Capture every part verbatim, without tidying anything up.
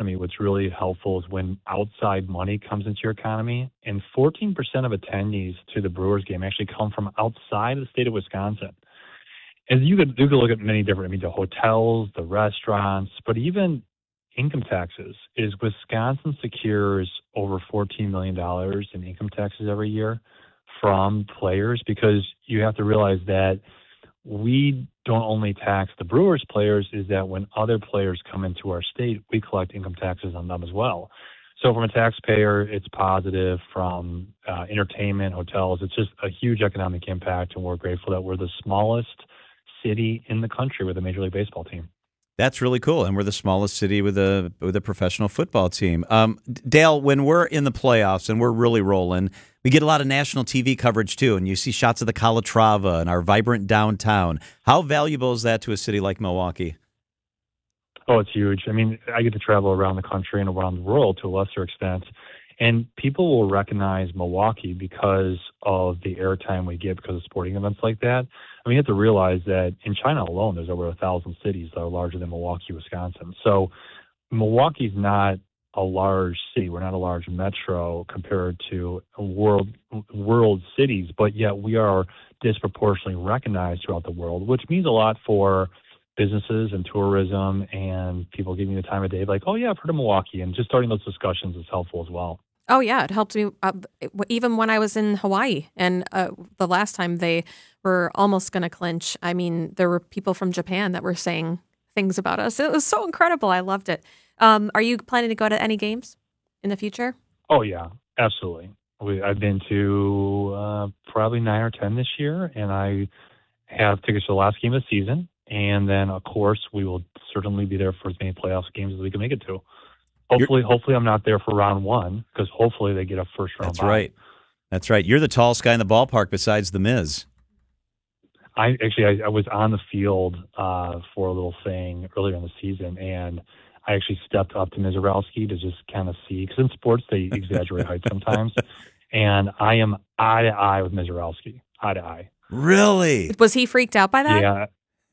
economy, what's really helpful is when outside money comes into your economy, and fourteen percent of attendees to the Brewers game actually come from outside of the state of Wisconsin. And you could, you could look at many different, I mean, the hotels, the restaurants, but even income taxes. Is Wisconsin secures over fourteen million dollars in income taxes every year from players, because you have to realize that we don't only tax the Brewers players, is that when other players come into our state, we collect income taxes on them as well. So from a taxpayer, it's positive. From uh, entertainment, hotels, it's just a huge economic impact, and we're grateful that we're the smallest city in the country with a Major League Baseball team. That's really cool, and we're the smallest city with a with a professional football team. Um, Dale, when we're in the playoffs and we're really rolling, we get a lot of national T V coverage too, and you see shots of the Calatrava and our vibrant downtown. How valuable is that to a city like Milwaukee? Oh, it's huge. I mean, I get to travel around the country and around the world to a lesser extent, and people will recognize Milwaukee because of the airtime we get because of sporting events like that. I mean, you have to realize that in China alone, there's over a thousand cities that are larger than Milwaukee, Wisconsin. So Milwaukee's not a large city. We're not a large metro compared to world world cities, but yet we are disproportionately recognized throughout the world, which means a lot for businesses and tourism and people giving you the time of day. Like, oh yeah, I've heard of Milwaukee, and just starting those discussions is helpful as well. Oh, yeah. It helped me uh, even when I was in Hawaii. And uh, the last time they were almost going to clinch, I mean, there were people from Japan that were saying things about us. It was so incredible. I loved it. Um, are you planning to go to any games in the future? Oh, yeah, absolutely. We, I've been to uh, probably nine or ten this year, and I have tickets to the last game of the season. And then, of course, we will certainly be there for as many playoff games as we can make it to. Hopefully, You're, hopefully I'm not there for round one, because hopefully they get a first round. That's bye. right. That's right. You're the tallest guy in the ballpark besides the Miz. I actually I, I was on the field uh, for a little thing earlier in the season, and I actually stepped up to Mizarowski to just kind of see, because in sports they exaggerate height sometimes, and I am eye to eye with Mizarowski, eye to eye. Really? Was he freaked out by that? Yeah.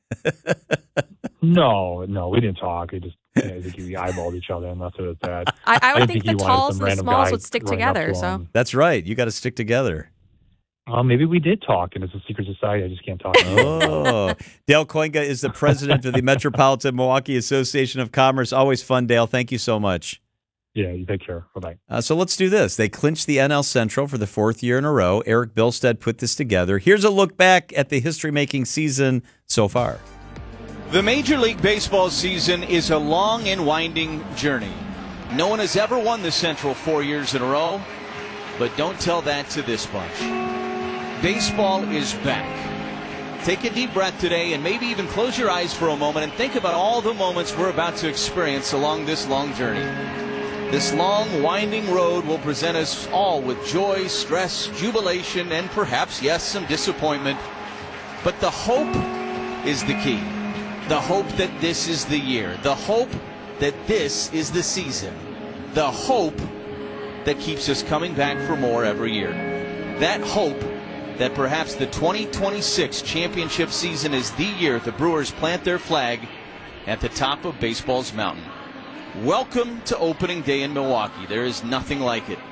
no, no, we didn't talk. We just, you know, I think we eyeballed each other and left it at that. I, I would I think, think the he wanted talls some and the random smalls guy would stick running up together. to So him. That's right. You got to stick together. Well, maybe we did talk, and it's a secret society. I just can't talk. Oh, Dale Koinka is the president of the Metropolitan Milwaukee Association of Commerce. Always fun, Dale. Thank you so much. Yeah, you take care. Bye-bye. Uh, so let's do this. They clinched the N L Central for the fourth year in a row. Eric Bilstead put this together. Here's a look back at the history-making season so far. The Major League Baseball season is a long and winding journey. No one has ever won the Central four years in a row, but don't tell that to this bunch. Baseball is back. Take a deep breath today and maybe even close your eyes for a moment and think about all the moments we're about to experience along this long journey. This long, winding road will present us all with joy, stress, jubilation, and perhaps, yes, some disappointment. But the hope is the key. The hope that this is the year. The hope that this is the season. The hope that keeps us coming back for more every year. That hope that perhaps the twenty twenty-six championship season is the year the Brewers plant their flag at the top of baseball's mountain. Welcome to opening day in Milwaukee. There is nothing like it.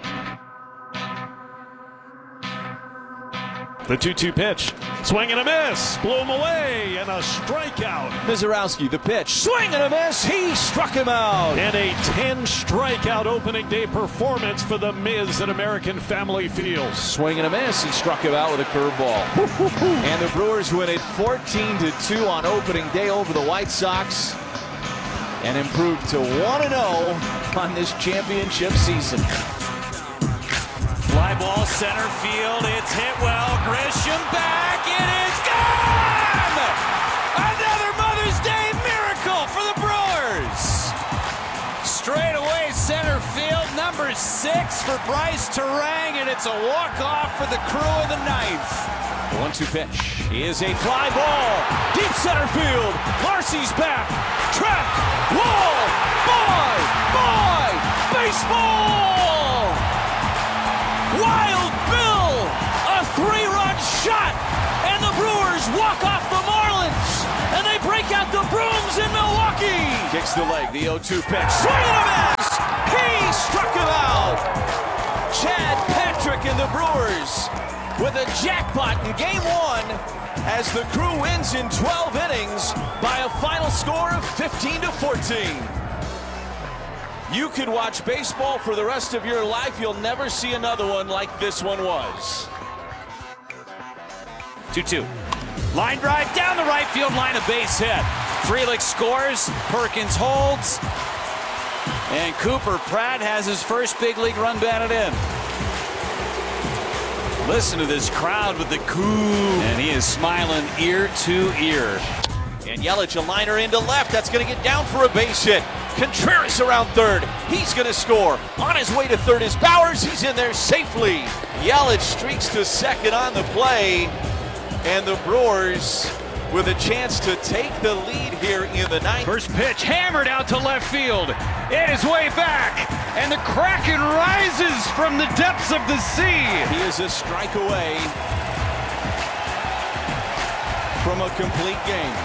The two two pitch. Swing and a miss. Blew him away. And a strikeout. Mizarowski, the pitch. Swing and a miss. He struck him out. And a ten strikeout opening day performance for the Miz at American Family Field. Swing and a miss. He struck him out with a curveball. And the Brewers win it fourteen to two on opening day over the White Sox and improve to one and oh on this championship season. Fly ball center field. It's hit well. Grisham back. It is gone! Another Mother's Day miracle for the Brewers. Straight away center field. Number six for Bryce Terang, and it's a walk-off for the crew of the ninth. The one two pitch is a fly ball. Deep center field. Larcy's back. Track. Wall. Boy. Boy. Baseball. Wild Bill. A three-run shot. And the Brewers walk off the Marlins. And they break out the Brooms in Milwaukee. Kicks the leg. The oh two pitch. Swing and a miss. jackpot in game one as the Crew wins in twelve innings by a final score of fifteen to fourteen. You could watch baseball for the rest of your life. You'll never see another one like this one was. two two. Line drive down the right field line, a base hit. Frelick scores, Perkins holds, and Cooper Pratt has his first big league run batted in. Listen to this crowd with the coo, and he is smiling ear to ear. And Yelich, a liner into left. That's going to get down for a base hit. Contreras around third. He's going to score. On his way to third is Bowers. He's in there safely. Yelich streaks to second on the play. And the Brewers with a chance to take the lead here in the ninth. First pitch hammered out to left field. It is way back. And the Kraken rises from the depths of the sea. He is a strike away from a complete game.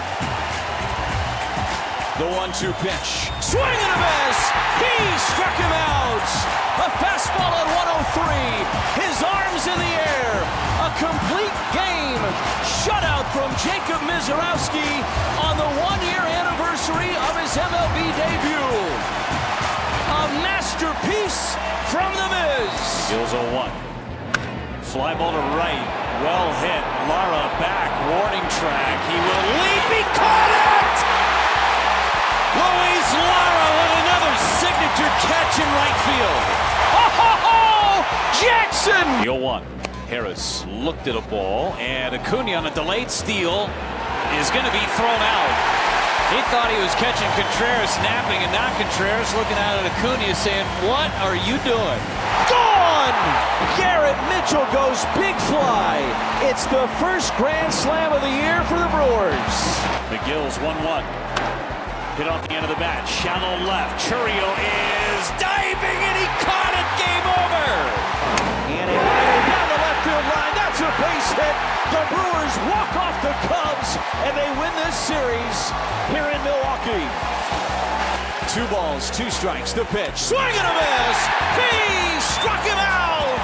The one two pitch. Swing and a miss. He struck him out. A fastball at one oh three. His arms in the air. A complete game. Shutout from Jacob Misiorowski on the one-year anniversary of his M L B debut. A masterpiece from the Miz. Gills oh one. Fly ball to right. Well hit. Lara back. Warning track. He will leap. He caught it! Luis Lara with another signature catch in right field. Oh, ho, ho! Jackson! oh one. Harris looked at a ball, and Acuna on a delayed steal is going to be thrown out. He thought he was catching Contreras napping, and now Contreras looking out at Acuna saying, "What are you doing?" Gone! Garrett Mitchell goes big fly. It's the first grand slam of the year for the Brewers. McGill's one one. Hit off the end of the bat. Shallow left. Churio is diving, and he caught it. Game over. And a liner down the left field line. That's a base hit. The Brewers walk off the Cubs, and they win this series here in Milwaukee. Two balls, two strikes. The pitch. Swing and a miss. He struck him out.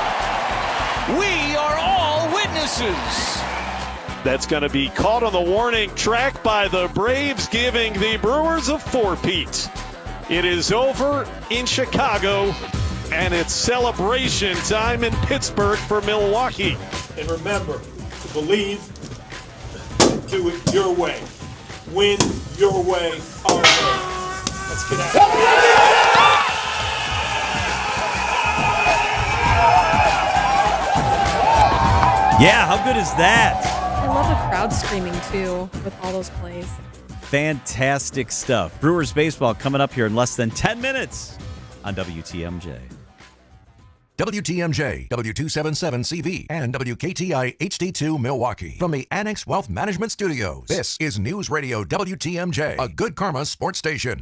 We are all witnesses. That's going to be caught on the warning track by the Braves, giving the Brewers a four-peat. It is over in Chicago, and it's celebration time in Pittsburgh for Milwaukee. And remember to believe, do it your way. Win your way, our way. Let's get out of here. Yeah, how good is that? I love the crowd screaming, too, with all those plays. Fantastic stuff. Brewers baseball coming up here in less than ten minutes on W T M J. W T M J, W two seventy-seven C V, and W K T I H D two Milwaukee. From the Annex Wealth Management Studios, this is News Radio W T M J, a Good Karma sports station.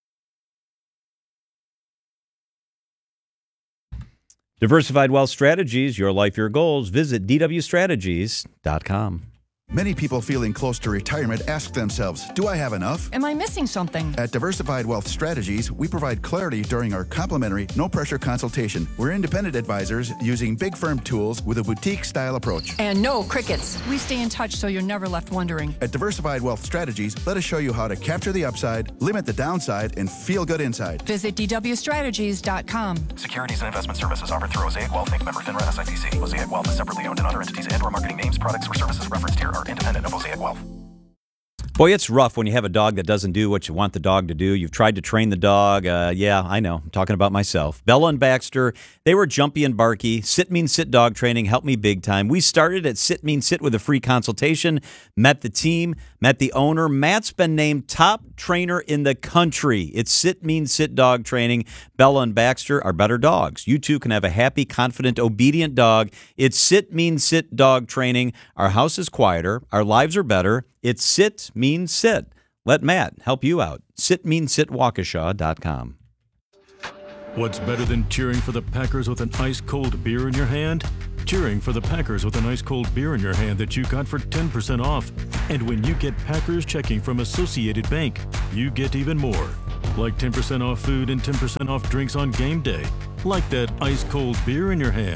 Diversified Wealth Strategies, your life, your goals. Visit D W strategies dot com. Many people feeling close to retirement ask themselves, do I have enough? Am I missing something? At Diversified Wealth Strategies, we provide clarity during our complimentary, no-pressure consultation. We're independent advisors using big firm tools with a boutique-style approach. And no crickets. We stay in touch so you're never left wondering. At Diversified Wealth Strategies, let us show you how to capture the upside, limit the downside, and feel good inside. Visit D W strategies dot com. Securities and investment services offered through Mosaic Wealth, Incorporated. Member FINRA S I P C. Mosaic Wealth is separately owned, and other entities and/or marketing names, products, or services referenced here are independent of Mosaic Wealth. Boy, it's rough when you have a dog that doesn't do what you want the dog to do. You've tried to train the dog. Uh, yeah, I know. I'm talking about myself. Bella and Baxter, they were jumpy and barky. Sit Mean Sit dog training helped me big time. We started at Sit Mean Sit with a free consultation, met the team, met the owner. Matt's been named top trainer in the country. It's Sit Mean Sit dog training. Bella and Baxter are better dogs. You too can have a happy, confident, obedient dog. It's Sit Mean Sit dog training. Our house is quieter. Our lives are better. It's Sit Mean Sit. Let Matt help you out. sit mean sit waukesha dot com. What's better than cheering for the Packers with an ice-cold beer in your hand? Cheering for the Packers with an ice-cold beer in your hand that you got for ten percent off. And when you get Packers checking from Associated Bank, you get even more. Like ten percent off food and ten percent off drinks on game day. Like that ice-cold beer in your hand.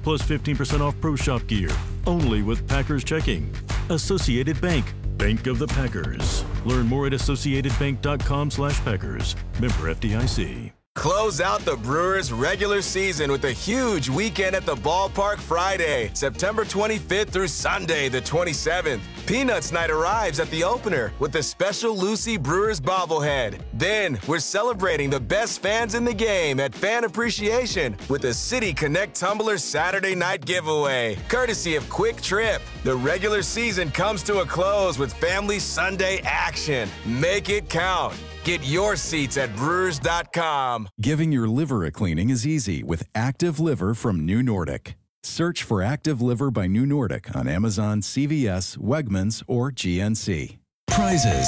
plus fifteen percent off Pro Shop gear. Only with Packers Checking. Associated Bank. Bank of the Packers. Learn more at associatedbank.com slash Packers. Member F D I C. Close out the Brewers' regular season with a huge weekend at the ballpark Friday, September twenty-fifth through Sunday, the twenty-seventh. Peanuts Night arrives at the opener with a special Lucy Brewers bobblehead. Then, we're celebrating the best fans in the game at Fan Appreciation with a City Connect Tumbler Saturday night giveaway, courtesy of Quick Trip. The regular season comes to a close with Family Sunday action. Make it count. Get your seats at brewers dot com. Giving your liver a cleaning is easy with Active Liver from New Nordic. Search for Active Liver by New Nordic on Amazon, C V S, Wegmans, or G N C. Prizes,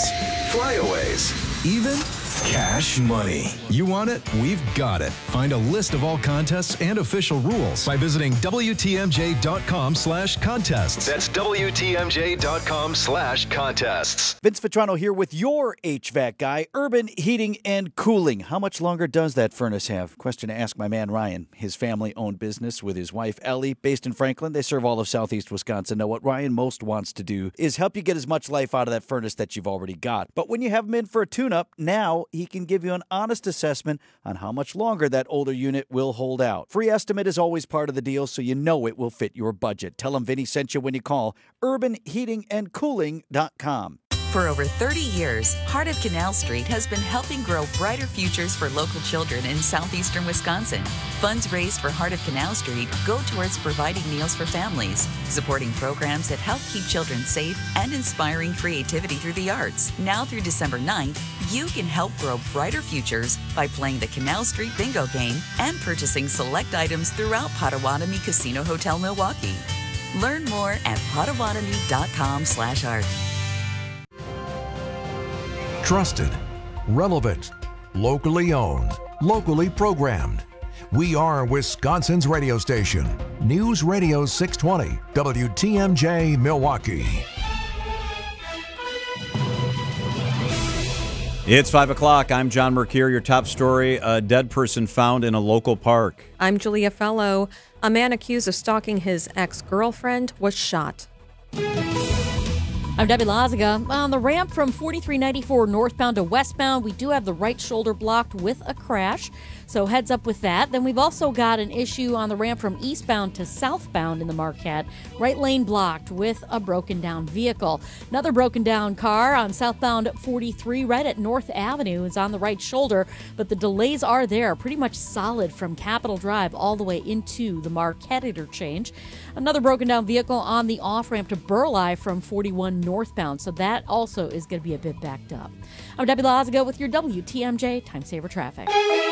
flyaways, even cash money. You want it? We've got it. Find a list of all contests and official rules by visiting W T M J dot com slash contests. That's W T M J dot com slash contests. Vince Vitrano here with your H V A C guy, Urban Heating and Cooling. How much longer does that furnace have? Question to ask my man Ryan. His family-owned business with his wife Ellie, based in Franklin. They serve all of southeast Wisconsin. Now, what Ryan most wants to do is help you get as much life out of that furnace that you've already got. But when you have him in for a tune-up, now he can give you an honest assessment on how much longer that older unit will hold out. Free estimate is always part of the deal, so you know it will fit your budget. Tell him Vinny sent you when you call urban heating and cooling dot com. For over thirty years, Heart of Canal Street has been helping grow brighter futures for local children in southeastern Wisconsin. Funds raised for Heart of Canal Street go towards providing meals for families, supporting programs that help keep children safe, and inspiring creativity through the arts. Now through December ninth, you can help grow brighter futures by playing the Canal Street Bingo game and purchasing select items throughout Potawatomi Casino Hotel Milwaukee. Learn more at potawatomi dot com slash art. Trusted, relevant, locally owned, locally programmed. We are Wisconsin's radio station. News Radio six twenty, W T M J Milwaukee. It's five o'clock. I'm John Mercure. Your top story, a dead person found in a local park. I'm Julia Fellow. A man accused of stalking his ex-girlfriend was shot. I'm Debbie Lazaga. On the ramp from forty-three ninety-four northbound to westbound, we do have the right shoulder blocked with a crash, so heads up with that. Then we've also got an issue on the ramp from eastbound to southbound in the Marquette. Right lane blocked with a broken down vehicle. Another broken down car on southbound forty-three right at North Avenue is on the right shoulder, but the delays are there, pretty much solid from Capitol Drive all the way into the Marquette interchange. Another broken down vehicle on the off-ramp to Burleigh from forty-one northbound, so that also is going to be a bit backed up. I'm Debbie Lazaga with your W T M J Time Saver Traffic.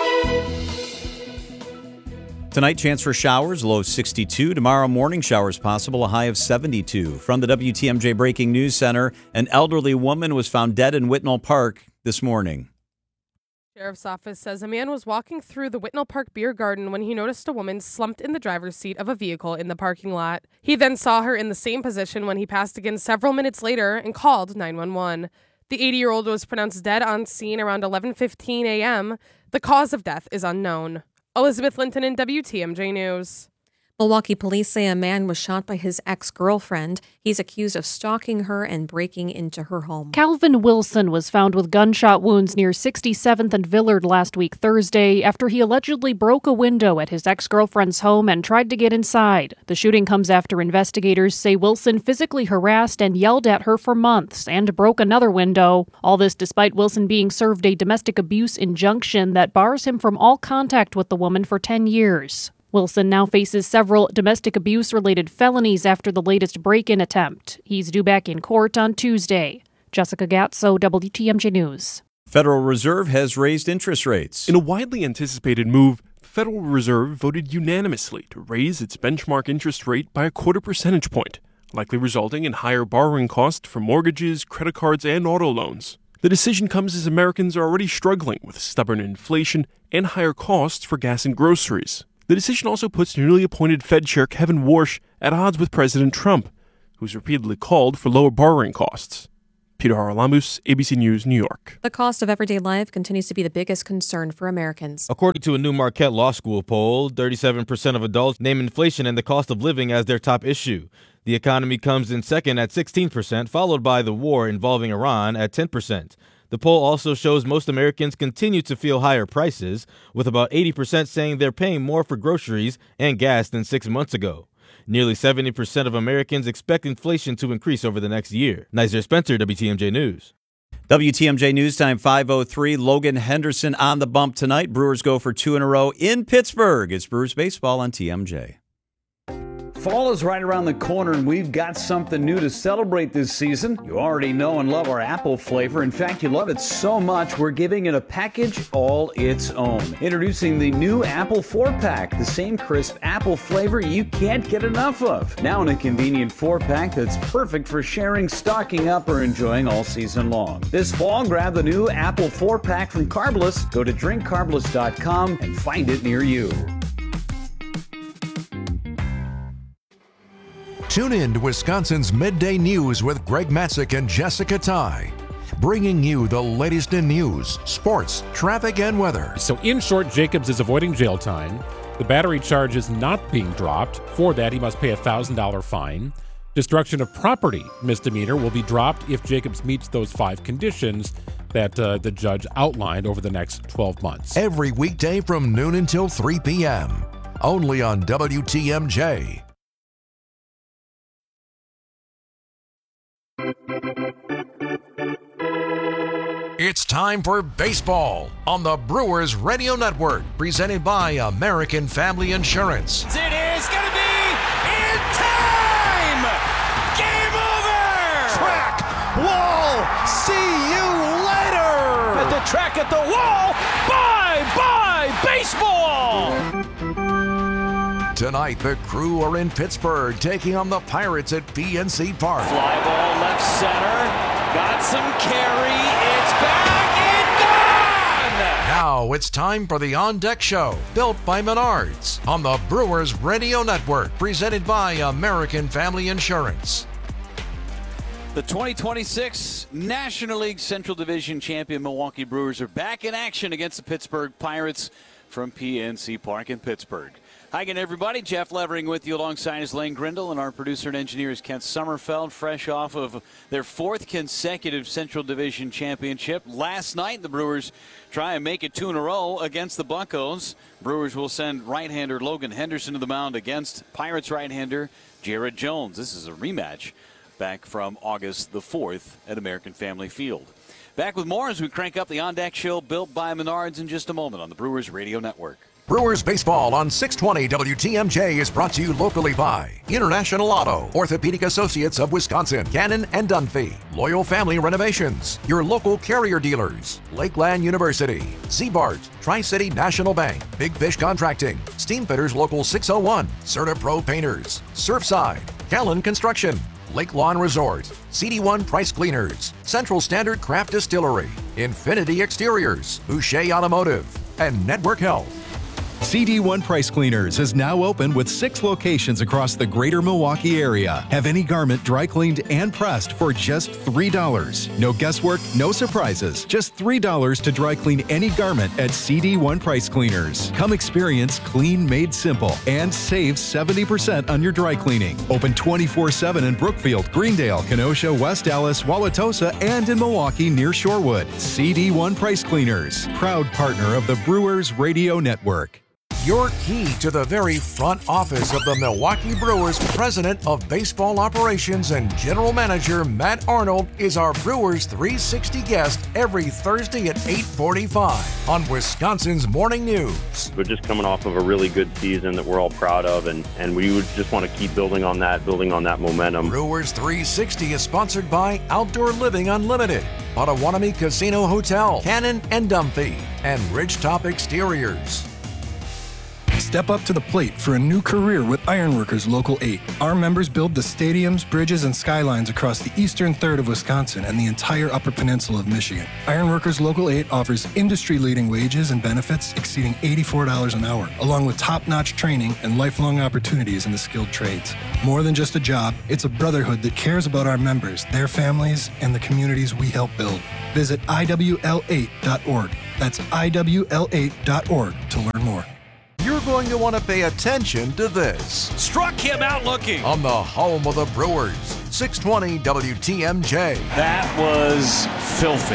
Tonight, chance for showers, low sixty-two. Tomorrow, morning showers possible, a high of seventy-two. From the W T M J Breaking News Center, an elderly woman was found dead in Whitnall Park this morning. Sheriff's office says a man was walking through the Whitnall Park Beer Garden when he noticed a woman slumped in the driver's seat of a vehicle in the parking lot. He then saw her in the same position when he passed again several minutes later and called nine one one. The eighty-year-old was pronounced dead on scene around eleven fifteen a.m. The cause of death is unknown. Elizabeth Linton in W T M J News. Milwaukee police say a man was shot by his ex-girlfriend. He's accused of stalking her and breaking into her home. Calvin Wilson was found with gunshot wounds near sixty-seventh and Villard last week Thursday after he allegedly broke a window at his ex-girlfriend's home and tried to get inside. The shooting comes after investigators say Wilson physically harassed and yelled at her for months and broke another window. All this despite Wilson being served a domestic abuse injunction that bars him from all contact with the woman for ten years. Wilson now faces several domestic abuse-related felonies after the latest break-in attempt. He's due back in court on Tuesday. Jessica Gatso, W T M J News. Federal Reserve has raised interest rates. In a widely anticipated move, the Federal Reserve voted unanimously to raise its benchmark interest rate by a quarter percentage point, likely resulting in higher borrowing costs for mortgages, credit cards, and auto loans. The decision comes as Americans are already struggling with stubborn inflation and higher costs for gas and groceries. The decision also puts newly appointed Fed Chair Kevin Warsh at odds with President Trump, who's repeatedly called for lower borrowing costs. Peter Haralamus, A B C News, New York. The cost of everyday life continues to be the biggest concern for Americans. According to a new Marquette Law School poll, thirty-seven percent of adults name inflation and the cost of living as their top issue. The economy comes in second at sixteen percent, followed by the war involving Iran at ten percent. The poll also shows most Americans continue to feel higher prices, with about eighty percent saying they're paying more for groceries and gas than six months ago. Nearly seventy percent of Americans expect inflation to increase over the next year. Nizer Spencer, W T M J News. W T M J News Time five oh three. Logan Henderson on the bump tonight. Brewers go for two in a row in Pittsburgh. It's Brewers baseball on T M J. Fall is right around the corner, and we've got something new to celebrate this season. You already know and love our apple flavor. In fact, you love it so much, we're giving it a package all its own. Introducing the new Apple four-pack, the same crisp apple flavor you can't get enough of. Now in a convenient four-pack that's perfect for sharing, stocking up, or enjoying all season long. This fall, grab the new Apple four-pack from Carbless. Go to drink carbless dot com and find it near you. Tune in to Wisconsin's Midday News with Greg Matzik and Jessica Ty, bringing you the latest in news, sports, traffic, and weather. So in short, Jacobs is avoiding jail time. The battery charge is not being dropped. For that, he must pay a one thousand dollars fine. Destruction of property misdemeanor will be dropped if Jacobs meets those five conditions that uh, the judge outlined over the next twelve months. Every weekday from noon until three p.m. Only on W T M J. It's time for baseball on the Brewers Radio Network, presented by American Family Insurance. It is going to be in time! Game over! Track, wall, see you later! At the track, at the wall, bye-bye baseball! Tonight, the Crew are in Pittsburgh, taking on the Pirates at P N C Park. Fly ball left center, got some carry, it's back and gone! Now it's time for the On Deck Show, built by Menards, on the Brewers Radio Network, presented by American Family Insurance. The twenty twenty-six National League Central Division champion Milwaukee Brewers are back in action against the Pittsburgh Pirates from P N C Park in Pittsburgh. Hi again, everybody. Jeff Levering with you alongside is Lane Grindle, and our producer and engineer is Kent Sommerfeld, fresh off of their fourth consecutive Central Division championship. Last night, the Brewers try and make it two in a row against the Buccos. Brewers will send right-hander Logan Henderson to the mound against Pirates right-hander Jared Jones. This is a rematch back from August the fourth at American Family Field. Back with more as we crank up the On Deck Show built by Menards in just a moment on the Brewers Radio Network. Brewers baseball on six twenty W T M J is brought to you locally by International Auto, Orthopedic Associates of Wisconsin, Cannon and Dunphy, Loyal Family Renovations, your local carrier dealers, Lakeland University, Z-Bart, Tri-City National Bank, Big Fish Contracting, Steamfitters Local six oh one, CertaPro Painters, Surfside, Callan Construction, Lake Lawn Resort, C D one Price Cleaners, Central Standard Craft Distillery, Infinity Exteriors, Boucher Automotive, and Network Health. C D one Price Cleaners is now open with six locations across the greater Milwaukee area. Have any garment dry cleaned and pressed for just three dollars. No guesswork, no surprises. Just three dollars to dry clean any garment at C D one Price Cleaners. Come experience clean made simple and save seventy percent on your dry cleaning. Open twenty-four seven in Brookfield, Greendale, Kenosha, West Allis, Wauwatosa, and in Milwaukee near Shorewood. C D one Price Cleaners, proud partner of the Brewers Radio Network. Your key to the very front office of the Milwaukee Brewers, President of Baseball Operations and General Manager Matt Arnold, is our Brewers three sixty guest every Thursday at eight forty-five on Wisconsin's Morning News. We're just coming off of a really good season that we're all proud of, and, and we would just want to keep building on that, building on that momentum. Brewers three sixty is sponsored by Outdoor Living Unlimited, Potawatomi Casino Hotel, Cannon and Dunphy, and Ridgetop Exteriors. Step up to the plate for a new career with Ironworkers Local eight. Our members build the stadiums, bridges, and skylines across the eastern third of Wisconsin and the entire Upper Peninsula of Michigan. Ironworkers Local eight offers industry-leading wages and benefits exceeding eighty-four dollars an hour, along with top-notch training and lifelong opportunities in the skilled trades. More than just a job, it's a brotherhood that cares about our members, their families, and the communities we help build. Visit I W L eight dot org. That's I W L eight dot org to learn more. You're going to want to pay attention to this. Struck him out looking. On the home of the Brewers, six twenty W T M J. That was filthy.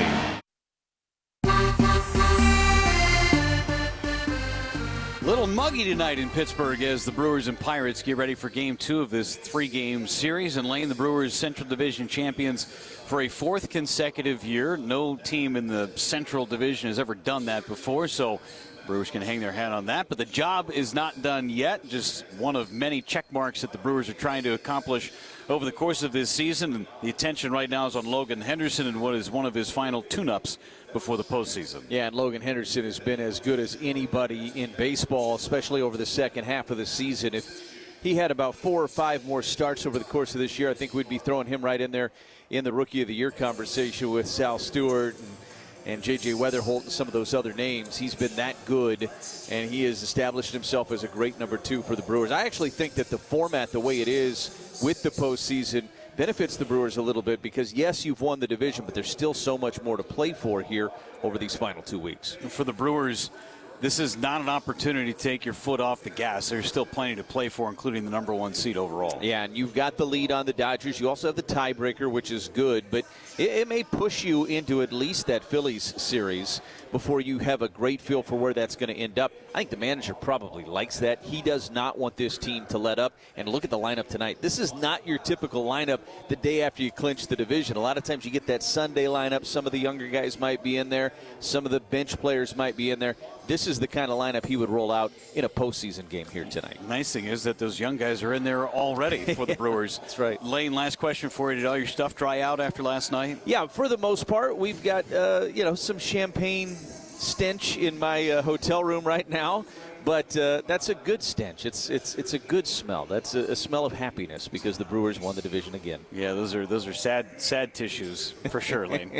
Little muggy tonight in Pittsburgh as the Brewers and Pirates get ready for game two of this three-game series. And Lane, the Brewers Central Division champions for a fourth consecutive year. No team in the Central Division has ever done that before, so Brewers can hang their hat on that. But the job is not done yet. Just one of many check marks that the Brewers are trying to accomplish over the course of this season. And the attention right now is on Logan Henderson and what is one of his final tune-ups before the postseason. Yeah, and Logan Henderson has been as good as anybody in baseball, especially over the second half of the season. If he had about four or five more starts over the course of this year, I think we'd be throwing him right in there in the Rookie of the Year conversation with Sal Stewart and and J J Weatherholt and some of those other names. He's been that good, and he has established himself as a great number two for the Brewers. I actually think that the format, the way it is with the postseason, benefits the Brewers a little bit because, yes, you've won the division, but there's still so much more to play for here over these final two weeks. For the Brewers, this is not an opportunity to take your foot off the gas. There's still plenty to play for, including the number one seed overall. Yeah, and you've got the lead on the Dodgers. You also have the tiebreaker, which is good, but it, it may push you into at least that Phillies series before you have a great feel for where that's going to end up. I think the manager probably likes that. He does not want this team to let up. And look at the lineup tonight. This is not your typical lineup the day after you clinch the division. A lot of times you get that Sunday lineup. Some of the younger guys might be in there. Some of the bench players might be in there. This is the kind of lineup he would roll out in a postseason game here tonight. Nice thing is that those young guys are in there already for the Brewers. That's right. Lane, last question for you. Did all your stuff dry out after last night? Yeah, for the most part. We've got, uh, you know, some champagne stench in my uh, hotel room right now. But uh, that's a good stench. It's it's it's a good smell. That's a, a smell of happiness because the Brewers won the division again. Yeah, those are those are sad sad tissues for sure, Lane.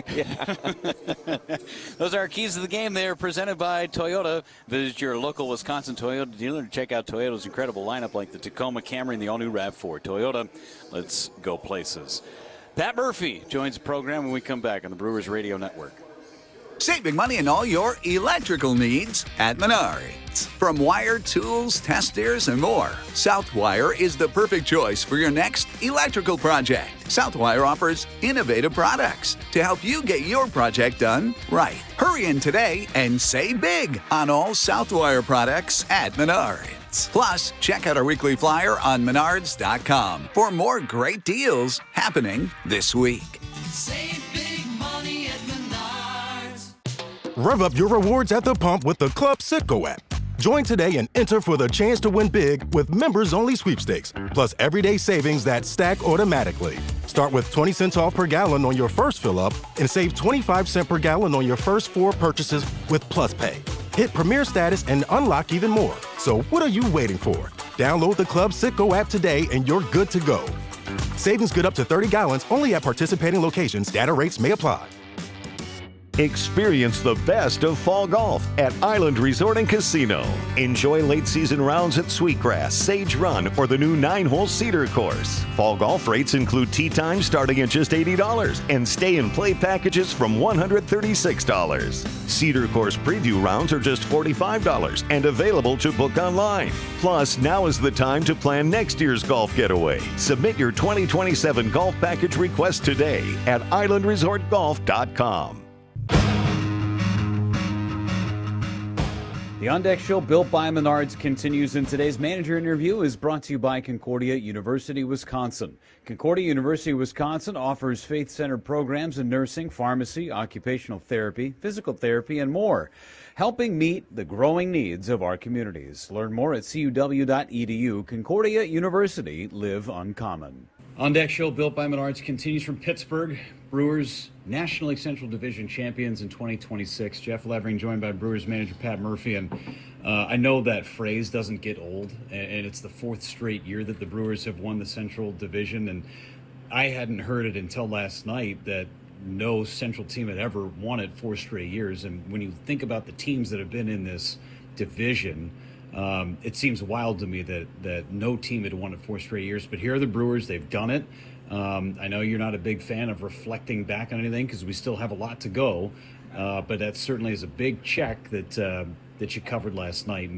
Those are our keys to the game. They are presented by Toyota. Visit your local Wisconsin Toyota dealer to check out Toyota's incredible lineup like the Tacoma, Camry, and the all-new RAV four. Toyota, let's go places. Pat Murphy joins the program when we come back on the Brewers Radio Network. Saving money on all your electrical needs at Menards. From wire, tools, testers, and more, Southwire is the perfect choice for your next electrical project. Southwire offers innovative products to help you get your project done right. Hurry in today and save big on all Southwire products at Menards. Plus, check out our weekly flyer on menards dot com for more great deals happening this week. Save big money at Menards. Rev up your rewards at the pump with the Club Citgo app. Join today and enter for the chance to win big with members-only sweepstakes, plus everyday savings that stack automatically. Start with twenty cents off per gallon on your first fill-up and save twenty-five cents per gallon on your first four purchases with Plus Pay. Hit Premier status and unlock even more. So what are you waiting for? Download the Club Citgo app today and you're good to go. Savings good up to thirty gallons only at participating locations. Data rates may apply. Experience the best of fall golf at Island Resort and Casino. Enjoy late season rounds at Sweetgrass, Sage Run, or the new nine-hole Cedar Course. Fall golf rates include tee time starting at just eighty dollars and stay and play packages from one hundred thirty-six dollars. Cedar Course preview rounds are just forty-five dollars and available to book online. Plus, now is the time to plan next year's golf getaway. Submit your twenty twenty-seven golf package request today at island resort golf dot com. The On Deck Show, built by Menards, continues, and today's manager interview is brought to you by Concordia University, Wisconsin. Concordia University, Wisconsin offers faith-centered programs in nursing, pharmacy, occupational therapy, physical therapy, and more, helping meet the growing needs of our communities. Learn more at C U W dot E D U. Concordia University, live uncommon. On Deck Show, built by Menards, continues from Pittsburgh. Brewers, National League Central Division champions in twenty twenty-six. Jeff Levering joined by Brewers manager Pat Murphy. And uh, I know that phrase doesn't get old, and, and it's the fourth straight year that the Brewers have won the Central Division. And I hadn't heard it until last night that no Central team had ever won it four straight years. And when you think about the teams that have been in this division, um, it seems wild to me that, that no team had won it four straight years. But here are the Brewers. They've done it. Um, I know you're not a big fan of reflecting back on anything because we still have a lot to go, uh, but that certainly is a big check that uh, that you covered last night.